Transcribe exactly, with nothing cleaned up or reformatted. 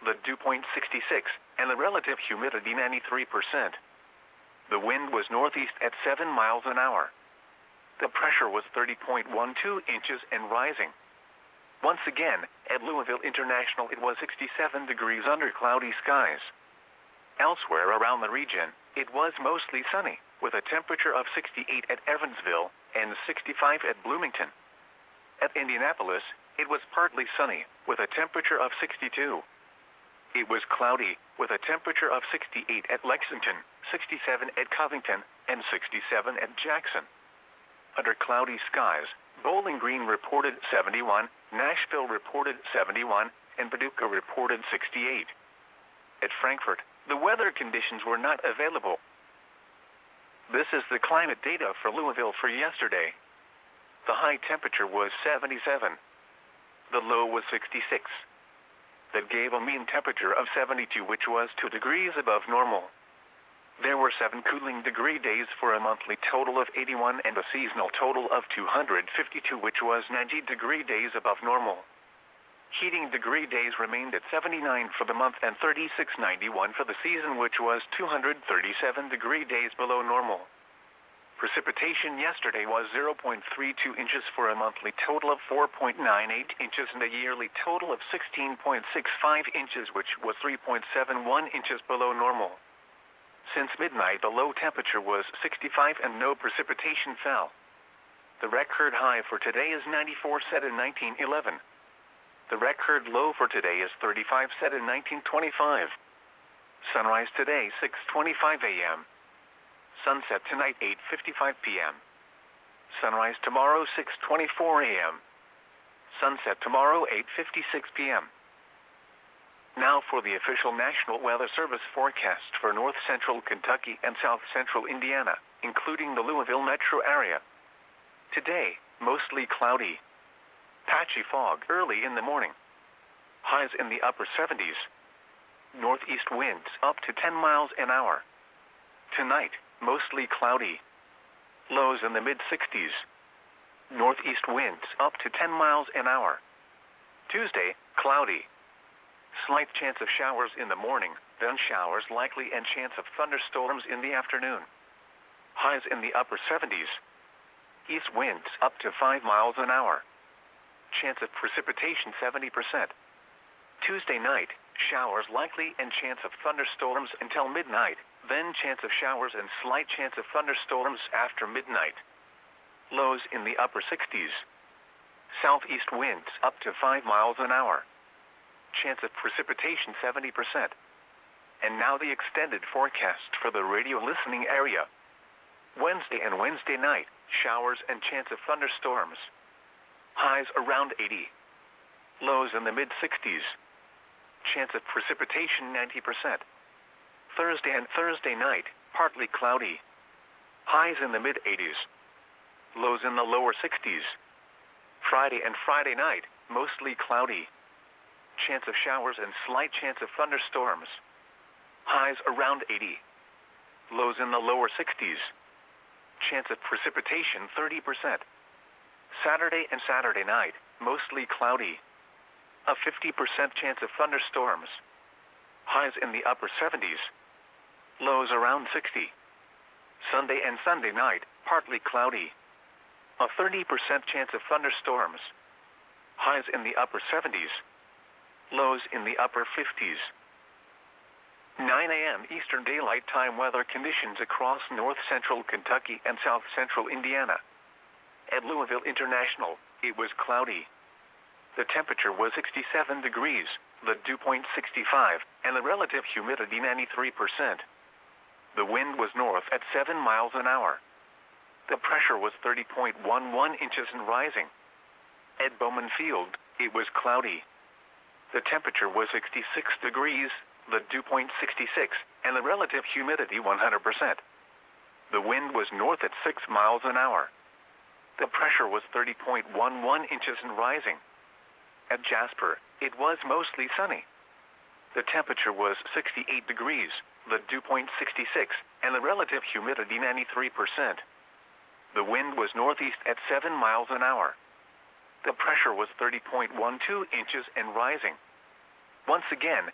the dew point sixty-six, and the relative humidity ninety-three percent. The wind was northeast at seven miles an hour. The pressure was thirty point one two inches and rising. Once again, at Louisville International it was sixty-seven degrees under cloudy skies. Elsewhere around the region, it was mostly sunny, with a temperature of sixty-eight at Evansville and sixty-five at Bloomington. At Indianapolis, it was partly sunny, with a temperature of sixty-two. It was cloudy, with a temperature of sixty-eight at Lexington, sixty-seven at Covington, and sixty-seven at Jackson. Under cloudy skies, Bowling Green reported seventy-one, Nashville reported seventy-one, and Paducah reported sixty-eight. At Frankfort, the weather conditions were not available. This is the climate data for Louisville for yesterday. The high temperature was seventy-seven. The low was sixty-six. That gave a mean temperature of seventy-two, which was two degrees above normal. There were seven cooling degree days for a monthly total of eighty-one and a seasonal total of two hundred fifty-two, which was ninety degree days above normal. Heating degree days remained at seventy-nine for the month and thirty-six ninety-one for the season, which was two hundred thirty-seven degree days below normal. Precipitation yesterday was zero point three two inches for a monthly total of four point nine eight inches and a yearly total of sixteen point six five inches, which was three point seven one inches below normal. Since midnight, the low temperature was sixty-five and no precipitation fell. The record high for today is ninety-four, set in nineteen eleven. The record low for today is thirty-five, set in nineteen twenty-five. Sunrise today, six twenty-five a m Sunset tonight, eight fifty-five p m Sunrise tomorrow, six twenty-four a m Sunset tomorrow, eight fifty-six p m Now for the official National Weather Service forecast for north central Kentucky and south central Indiana, including the Louisville metro area. Today, mostly cloudy. Patchy fog early in the morning. Highs in the upper seventies. Northeast winds up to ten miles an hour. Tonight, mostly cloudy. Lows in the mid sixties. Northeast winds up to ten miles an hour. Tuesday, cloudy. Slight chance of showers in the morning, then showers likely and chance of thunderstorms in the afternoon. Highs in the upper seventies. East winds up to five miles an hour. Chance of precipitation seventy percent. Tuesday night, showers likely and chance of thunderstorms until midnight, then chance of showers and slight chance of thunderstorms after midnight. Lows in the upper sixties. Southeast winds up to five miles an hour. Chance of precipitation seventy percent. And now the extended forecast for the radio listening area. Wednesday and Wednesday night, showers and chance of thunderstorms. Highs around eighty. Lows in the mid sixties. Chance of precipitation ninety percent. Thursday and Thursday night, partly cloudy. Highs in the mid eighties. Lows in the lower sixties. Friday and Friday night, mostly cloudy. Chance of showers and slight chance of thunderstorms. Highs around eighty. Lows in the lower sixties. Chance of precipitation thirty percent. Saturday and Saturday night, mostly cloudy. A fifty percent chance of thunderstorms. Highs in the upper seventies. Lows around sixty. Sunday and Sunday night, partly cloudy. A thirty percent chance of thunderstorms. Highs in the upper seventies. Lows in the upper fifties. nine a m Eastern Daylight Time weather conditions across north central Kentucky and south central Indiana. At Louisville International, it was cloudy. The temperature was sixty-seven degrees, the dew point sixty-five, and the relative humidity ninety-three percent. The wind was north at seven miles an hour. The pressure was thirty point one one inches and rising. At Bowman Field, it was cloudy. The temperature was sixty-six degrees, the dew point sixty-six, and the relative humidity one hundred percent. The wind was north at six miles an hour. The pressure was thirty point one one inches and rising. At Jasper, it was mostly sunny. The temperature was sixty-eight degrees, the dew point sixty-six, and the relative humidity ninety-three percent. The wind was northeast at seven miles an hour. The pressure was thirty point one two inches and rising. Once again,